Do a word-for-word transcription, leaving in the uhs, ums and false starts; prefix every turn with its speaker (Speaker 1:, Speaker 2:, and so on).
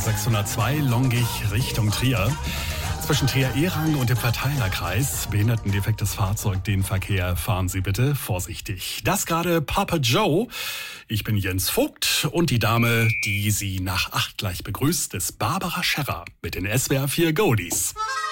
Speaker 1: sechshundertzwei Longich Richtung Trier. Zwischen Trier-Ehrang und dem Verteilerkreis behindertendefektes Fahrzeug den Verkehr. Fahren Sie bitte vorsichtig. Das gerade Papa Joe. Ich bin Jens Vogt und die Dame, die Sie nach acht gleich begrüßt, ist Barbara Scherrer mit den S W R vier Goldies.